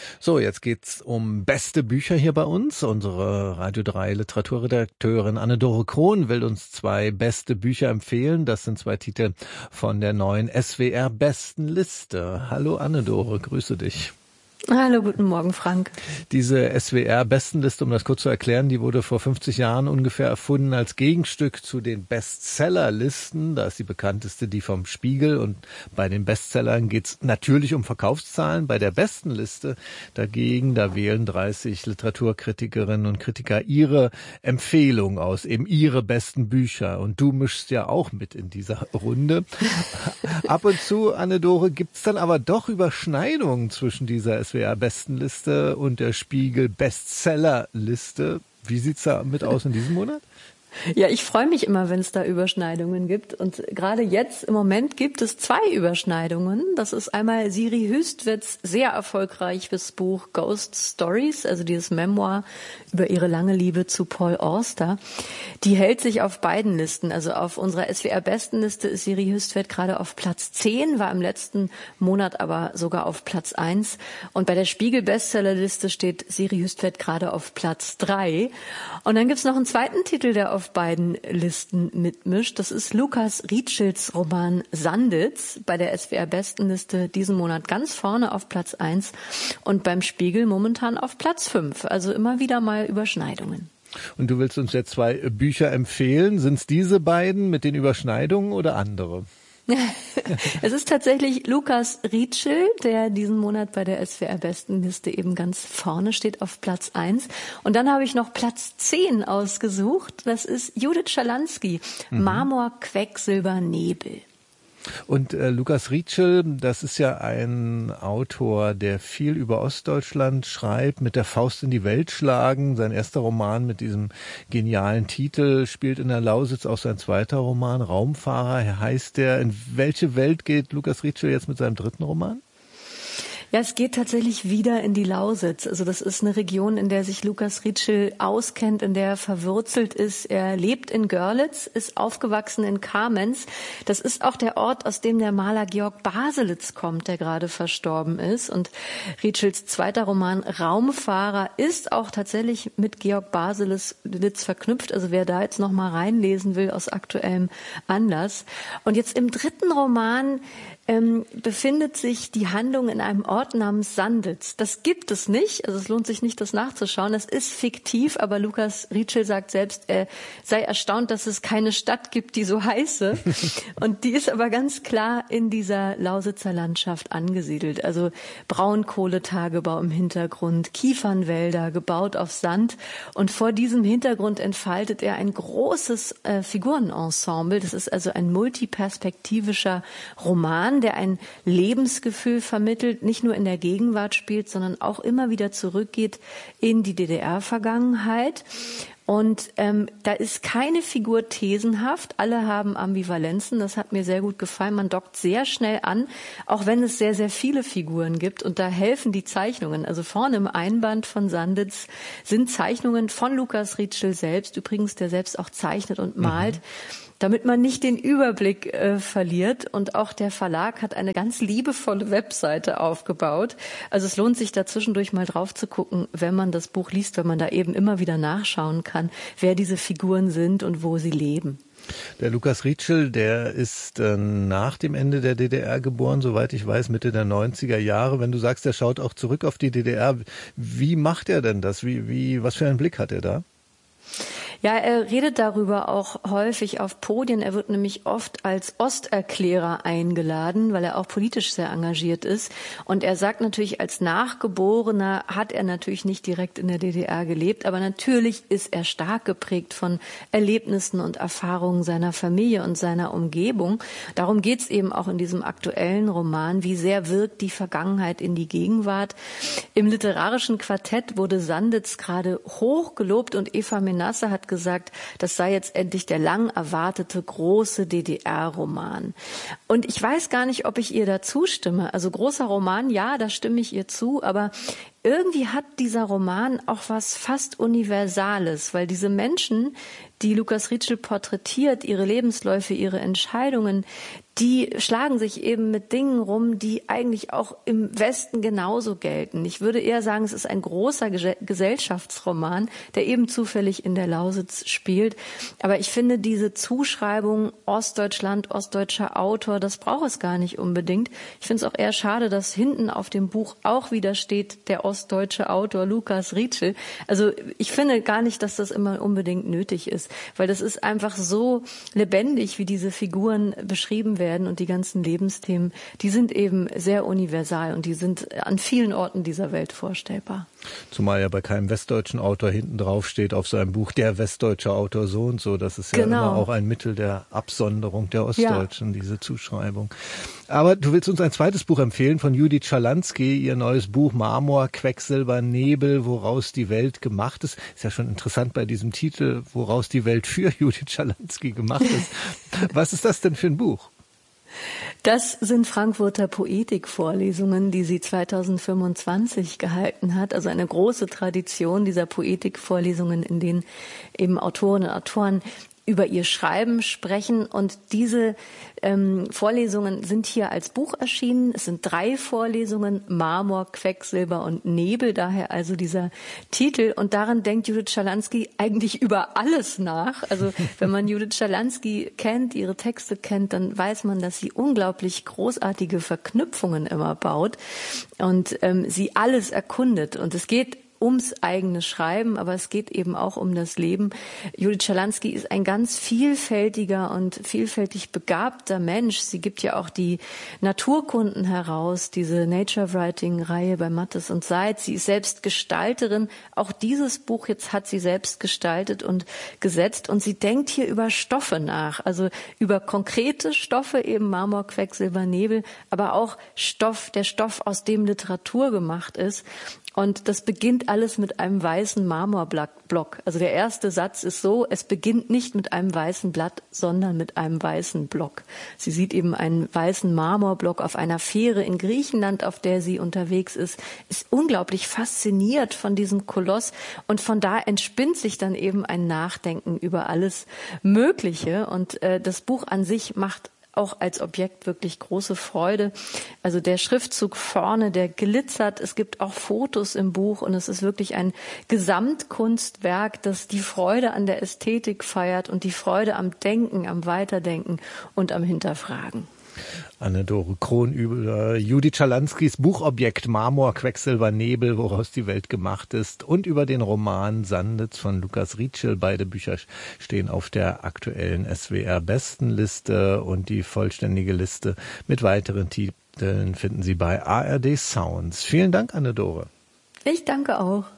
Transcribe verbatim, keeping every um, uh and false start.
So, jetzt geht's um beste Bücher hier bei uns. Unsere Radio drei Literaturredakteurin Anne-Dore Krohn will uns zwei beste Bücher empfehlen. Das sind zwei Titel von der neuen S W R-Bestenliste. Hallo Anne-Dore, grüße dich. Hallo, guten Morgen, Frank. Diese S W R-Bestenliste, um das kurz zu erklären, die wurde vor fünfzig Jahren ungefähr erfunden als Gegenstück zu den Bestsellerlisten. Da ist die bekannteste die vom Spiegel, und bei den Bestsellern geht es natürlich um Verkaufszahlen. Bei der Bestenliste dagegen, da wählen dreißig Literaturkritikerinnen und Kritiker ihre Empfehlung aus, eben ihre besten Bücher. Und du mischst ja auch mit in dieser Runde. Ab und zu, Anne-Dore, gibt es dann aber doch Überschneidungen zwischen dieser S W R-Bestenliste und der Spiegel-Bestsellerliste. Wie sieht's da mit aus in diesem Monat? Ja, ich freue mich immer, wenn es da Überschneidungen gibt. Und gerade jetzt im Moment gibt es zwei Überschneidungen. Das ist einmal Siri Hüstvedts sehr erfolgreiches Buch Ghost Stories, also dieses Memoir über ihre lange Liebe zu Paul Auster. Die hält sich auf beiden Listen. Also auf unserer S W R-Bestenliste ist Siri Hüstvedt gerade auf Platz zehn, war im letzten Monat aber sogar auf Platz eins. Und bei der Spiegel-Bestsellerliste steht Siri Hüstvedt gerade auf Platz drei. Und dann gibt's noch einen zweiten Titel, der auf beiden Listen mitmischt. Das ist Lukas Rietschels Roman Sanditz, bei der S W R-Bestenliste diesen Monat ganz vorne auf Platz eins und beim Spiegel momentan auf Platz fünf. Also immer wieder mal Überschneidungen. Und du willst uns jetzt zwei Bücher empfehlen. Sind es diese beiden mit den Überschneidungen oder andere? Es ist tatsächlich Lukas Rietschel, der diesen Monat bei der S W R-Bestenliste eben ganz vorne steht auf Platz eins. Und dann habe ich noch Platz zehn ausgesucht. Das ist Judith Schalansky, mhm. Marmor, Quecksilber, Nebel. Und äh, Lukas Rietschel, das ist ja ein Autor, der viel über Ostdeutschland schreibt, mit der Faust in die Welt schlagen. Sein erster Roman mit diesem genialen Titel spielt in der Lausitz, auch sein zweiter Roman, Raumfahrer heißt der. In welche Welt geht Lukas Rietschel jetzt mit seinem dritten Roman? Ja, es geht tatsächlich wieder in die Lausitz. Also das ist eine Region, in der sich Lukas Rietschel auskennt, in der er verwurzelt ist. Er lebt in Görlitz, ist aufgewachsen in Kamenz. Das ist auch der Ort, aus dem der Maler Georg Baselitz kommt, der gerade verstorben ist. Und Rietschels zweiter Roman Raumfahrer ist auch tatsächlich mit Georg Baselitz verknüpft. Also wer da jetzt noch mal reinlesen will aus aktuellem Anlass. Und jetzt im dritten Roman ähm, befindet sich die Handlung in einem Ort namens Sanditz. Das gibt es nicht, also es lohnt sich nicht, das nachzuschauen. Das ist fiktiv, aber Lukas Rietschel sagt selbst, er sei erstaunt, dass es keine Stadt gibt, die so heiße. Und die ist aber ganz klar in dieser Lausitzer Landschaft angesiedelt. Also Braunkohletagebau im Hintergrund, Kiefernwälder, gebaut auf Sand. Und vor diesem Hintergrund entfaltet er ein großes äh, Figurenensemble. Das ist also ein multiperspektivischer Roman, der ein Lebensgefühl vermittelt, nicht nur in der Gegenwart spielt, sondern auch immer wieder zurückgeht in die D D R-Vergangenheit. Und ähm, da ist keine Figur thesenhaft, alle haben Ambivalenzen, das hat mir sehr gut gefallen. Man dockt sehr schnell an, auch wenn es sehr, sehr viele Figuren gibt. Und da helfen die Zeichnungen. Also vorne im Einband von Sanditz sind Zeichnungen von Lukas Rietschel selbst, übrigens, der selbst auch zeichnet und malt. Mhm. Damit man nicht den Überblick äh, verliert. Und auch der Verlag hat eine ganz liebevolle Webseite aufgebaut. Also es lohnt sich da zwischendurch mal drauf zu gucken, wenn man das Buch liest, wenn man da eben immer wieder nachschauen kann, wer diese Figuren sind und wo sie leben. Der Lukas Rietschel, der ist äh, nach dem Ende der D D R geboren, soweit ich weiß, Mitte der neunziger Jahre. Wenn du sagst, er schaut auch zurück auf die D D R, wie macht er denn das? Wie, wie, was für einen Blick hat er da? Ja, er redet darüber auch häufig auf Podien. Er wird nämlich oft als Osterklärer eingeladen, weil er auch politisch sehr engagiert ist. Und er sagt natürlich, als Nachgeborener hat er natürlich nicht direkt in der D D R gelebt, aber natürlich ist er stark geprägt von Erlebnissen und Erfahrungen seiner Familie und seiner Umgebung. Darum geht's eben auch in diesem aktuellen Roman. Wie sehr wirkt die Vergangenheit in die Gegenwart? Im literarischen Quartett wurde Sanditz gerade hoch gelobt und Eva Menasse hat gesagt, das sei jetzt endlich der lang erwartete große D D R-Roman. Und ich weiß gar nicht, ob ich ihr da zustimme. Also großer Roman, ja, da stimme ich ihr zu, aber irgendwie hat dieser Roman auch was fast Universales, weil diese Menschen, die Lukas Rietschel porträtiert, ihre Lebensläufe, ihre Entscheidungen, die schlagen sich eben mit Dingen rum, die eigentlich auch im Westen genauso gelten. Ich würde eher sagen, es ist ein großer Gesellschaftsroman, der eben zufällig in der Lausitz spielt. Aber ich finde diese Zuschreibung Ostdeutschland, ostdeutscher Autor, das braucht es gar nicht unbedingt. Ich finde es auch eher schade, dass hinten auf dem Buch auch wieder steht, der ostdeutsche Autor Lukas Rietschel. Also ich finde gar nicht, dass das immer unbedingt nötig ist, weil das ist einfach so lebendig, wie diese Figuren beschrieben werden. Und die ganzen Lebensthemen, die sind eben sehr universal und die sind an vielen Orten dieser Welt vorstellbar. Zumal ja bei keinem westdeutschen Autor hinten drauf steht auf seinem Buch, der westdeutsche Autor so und so. Das ist ja genau. immer auch ein Mittel der Absonderung der Ostdeutschen, ja. diese Zuschreibung. Aber du willst uns ein zweites Buch empfehlen von Judith Schalansky, ihr neues Buch Marmor, Quecksilber, Nebel, woraus die Welt gemacht ist. Ist ja schon interessant bei diesem Titel, woraus die Welt für Judith Schalansky gemacht ist. Was ist das denn für ein Buch? Das sind Frankfurter Poetikvorlesungen, die sie zweitausendfünfundzwanzig gehalten hat. Also eine große Tradition dieser Poetikvorlesungen, in denen eben Autorinnen und Autoren über ihr Schreiben sprechen. Und diese ähm, Vorlesungen sind hier als Buch erschienen. Es sind drei Vorlesungen, Marmor, Quecksilber und Nebel, daher also dieser Titel. Und daran denkt Judith Schalansky eigentlich über alles nach. Also wenn man Judith Schalansky kennt, ihre Texte kennt, dann weiß man, dass sie unglaublich großartige Verknüpfungen immer baut und ähm, sie alles erkundet. Und es geht ums eigene Schreiben, aber es geht eben auch um das Leben. Judith Schalansky ist ein ganz vielfältiger und vielfältig begabter Mensch. Sie gibt ja auch die Naturkunden heraus, diese Nature Writing-Reihe bei Mattes und Seitz. Sie ist selbst Gestalterin. Auch dieses Buch jetzt hat sie selbst gestaltet und gesetzt. Und sie denkt hier über Stoffe nach, also über konkrete Stoffe, eben Marmor, Quecksilber, Nebel, aber auch Stoff, der Stoff, aus dem Literatur gemacht ist. Und das beginnt alles mit einem weißen Marmorblock. Also der erste Satz ist so, es beginnt nicht mit einem weißen Blatt, sondern mit einem weißen Block. Sie sieht eben einen weißen Marmorblock auf einer Fähre in Griechenland, auf der sie unterwegs ist, ist unglaublich fasziniert von diesem Koloss. Und von da entspinnt sich dann eben ein Nachdenken über alles Mögliche. Und äh, das Buch an sich macht auch als Objekt wirklich große Freude. Also der Schriftzug vorne, der glitzert. Es gibt auch Fotos im Buch und es ist wirklich ein Gesamtkunstwerk, das die Freude an der Ästhetik feiert und die Freude am Denken, am Weiterdenken und am Hinterfragen. Anne-Dore Krohn über Judith Schalanskys Buchobjekt Marmor, Quecksilber, Nebel, woraus die Welt gemacht ist, und über den Roman Sanditz von Lukas Rietschel. Beide Bücher stehen auf der aktuellen S W R-Bestenliste und die vollständige Liste mit weiteren Titeln finden Sie bei A R D Sounds. Vielen Dank, Anne-Dore. Ich danke auch.